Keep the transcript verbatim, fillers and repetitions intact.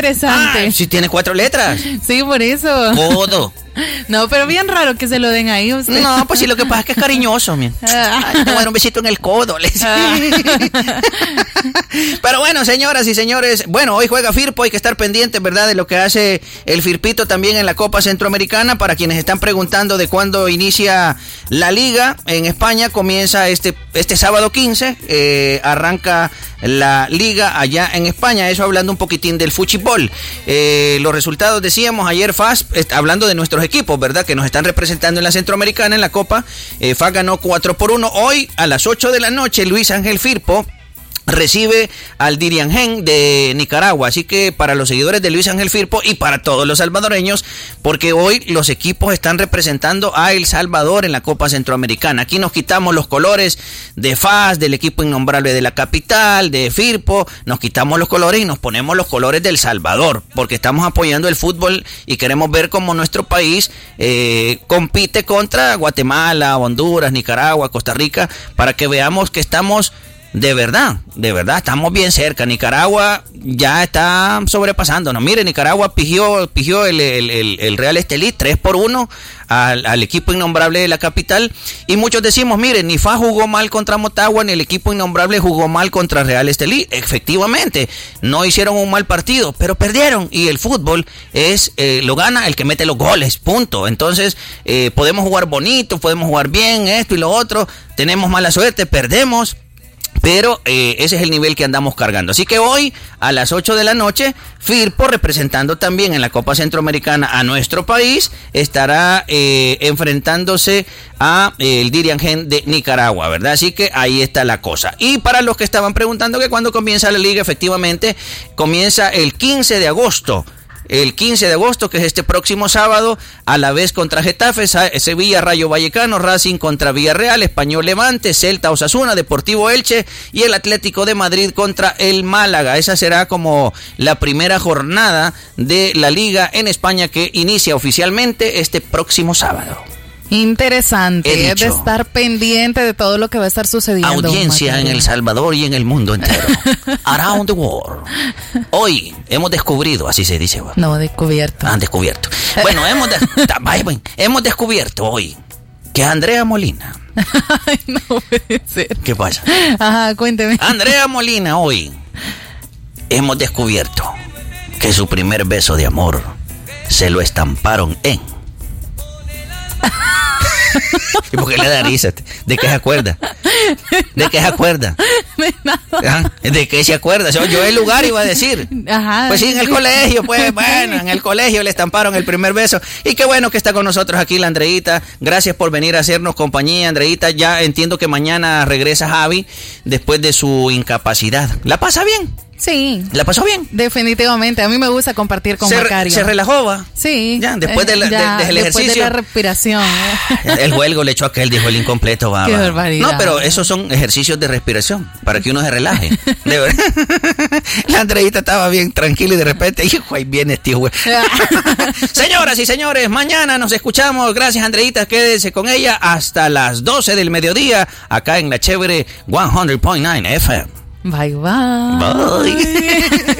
interesante. Ah, si tiene cuatro letras. Sí, por eso. Codo. No, pero bien raro que se lo den ahí usted. No, pues sí, lo que pasa es que es cariñoso, mira. Ay, te voy a dar un besito en el codo. Pero bueno, señoras y señores, bueno, hoy juega Firpo, hay que estar pendientes, ¿verdad?, de lo que hace el Firpito también en la Copa Centroamericana. Para quienes están preguntando de cuándo inicia la liga en España, comienza este, este sábado quince, eh, arranca la liga allá en España. Eso hablando un poquitín del fútbol. Eh, los resultados, decíamos ayer, F A S, hablando de nuestros equipos, ¿verdad?, que nos están representando en la Centroamericana, en la Copa. eh, F A S ganó cuatro por uno. Hoy a las ocho de la noche Luis Ángel Firpo recibe al Diriangén de Nicaragua. Así que para los seguidores de Luis Ángel Firpo y para todos los salvadoreños, porque hoy los equipos están representando a El Salvador en la Copa Centroamericana. Aquí nos quitamos los colores de F A S, del equipo innombrable de la capital, de Firpo, nos quitamos los colores y nos ponemos los colores del Salvador, porque estamos apoyando el fútbol y queremos ver cómo nuestro país eh, compite contra Guatemala, Honduras, Nicaragua, Costa Rica, para que veamos que estamos de verdad, de verdad, estamos bien cerca. Nicaragua ya está sobrepasándonos. Mire, Nicaragua pigió, pigió el, el, el, el Real Estelí tres por uno al, al equipo innombrable de la capital. Y muchos decimos, mire, ni F A jugó mal contra Motagua, ni el equipo innombrable jugó mal contra Real Estelí. Efectivamente, no hicieron un mal partido, pero perdieron. Y el fútbol es eh, lo gana el que mete los goles, punto. Entonces, eh, podemos jugar bonito, podemos jugar bien, esto y lo otro. Tenemos mala suerte, perdemos. Pero eh, ese es el nivel que andamos cargando. Así que hoy a las ocho de la noche, Firpo, representando también en la Copa Centroamericana a nuestro país, estará eh, enfrentándose a eh, el Diriangén de Nicaragua, ¿verdad? Así que ahí está la cosa. Y para los que estaban preguntando que cuándo comienza la liga, efectivamente comienza el quince de agosto. El quince de agosto, que es este próximo sábado, a la vez contra Getafe, Sevilla, Rayo Vallecano, Racing contra Villarreal, Español Levante, Celta, Osasuna, Deportivo Elche y el Atlético de Madrid contra el Málaga. Esa será como la primera jornada de la liga en España que inicia oficialmente este próximo sábado. Interesante, es de estar pendiente de todo lo que va a estar sucediendo. Audiencia en El Salvador y en el mundo entero. Around the world. Hoy hemos descubrido, así se dice. Bueno. No, descubierto. Han descubierto. Bueno, hemos, de, hemos descubierto hoy que Andrea Molina. Ay, no puede ser. ¿Qué pasa? Ajá, cuénteme. Andrea Molina, hoy hemos descubierto que su primer beso de amor se lo estamparon en... ¿Y por qué le da risa? ¿De qué se acuerda? ¿De qué se acuerda? De nada. ¿De qué se acuerda? Yo el lugar iba a decir. Ajá. Pues sí, en el colegio, pues bueno, en el colegio le estamparon el primer beso. Y qué bueno que está con nosotros aquí la Andreita. Gracias por venir a hacernos compañía, Andreita. Ya entiendo que mañana regresa Javi después de su incapacidad. ¿La pasa bien? Sí. ¿La pasó bien? Definitivamente. A mí me gusta compartir con se, Macario. ¿Se relajó, va? Sí. Ya, después del, ya, de, de, del después ejercicio. de la respiración. El huelgo le echó a aquel, dijo el incompleto, va. Qué va. barbaridad. No, pero esos son ejercicios de respiración, para que uno se relaje. De verdad. La Andreita estaba bien tranquila y de repente, hijo, ahí viene este güey. Señoras y señores, mañana nos escuchamos. Gracias, Andreita. Quédese con ella hasta las doce del mediodía, acá en la chévere ciento punto nueve F M. Bye, bye. Bye.